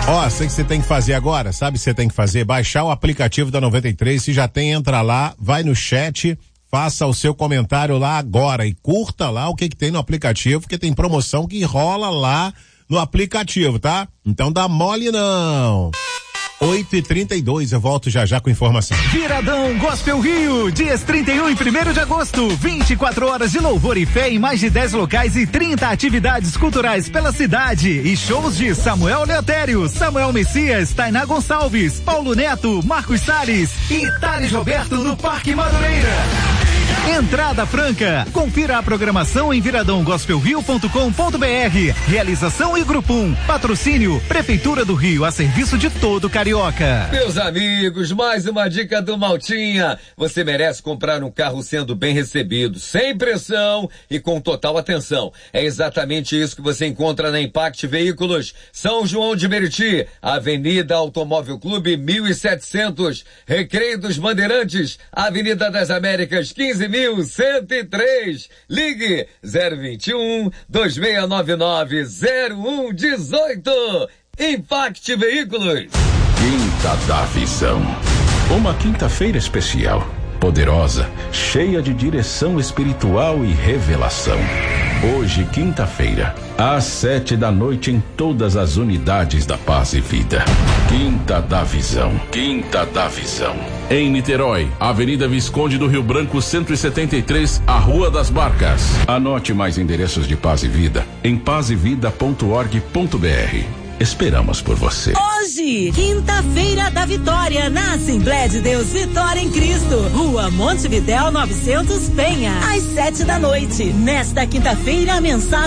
Ó, sei que você tem que fazer agora, sabe o que você tem que fazer? Baixar o aplicativo da 93, se já tem, entra lá, vai no chat, faça o seu comentário lá agora e curta lá o que tem no aplicativo, porque tem promoção que rola lá no aplicativo, tá? Então dá mole não. 8h32, eu volto já com informação. Viradão Gospel Rio, dias 31 e 1º de agosto, 24 horas de louvor e fé em mais de 10 locais e 30 atividades culturais pela cidade e shows de Samuel Leotério, Samuel Messias, Tainá Gonçalves, Paulo Neto, Marcos Salles e Thales Roberto no Parque Madureira. Entrada franca. Confira a programação em viradãogospelrio.com.br. Realização e Grupo 1. Patrocínio Prefeitura do Rio, a serviço de todo carioca. Meus amigos, mais uma dica do Maltinha. Você merece comprar um carro sendo bem recebido, sem pressão e com total atenção. É exatamente isso que você encontra na Impact Veículos, São João de Meriti, Avenida Automóvel Clube 1700, Recreio dos Bandeirantes, Avenida das Américas 15.103. Ligue 021 2699 0118. Impact Veículos. Quinta da Visão. Uma quinta-feira especial, poderosa, cheia de direção espiritual e revelação. Hoje, quinta-feira, às 7h em todas as unidades da Paz e Vida. Quinta da Visão. Quinta da Visão. Em Niterói, Avenida Visconde do Rio Branco 173, a Rua das Barcas. Anote mais endereços de Paz e Vida em pazevida.org.br. Esperamos por você. Hoje, quinta-feira da Vitória, na Assembleia de Deus Vitória em Cristo, Rua Montevidéu 900 Penha, às 7h. Nesta quinta-feira, a mensagem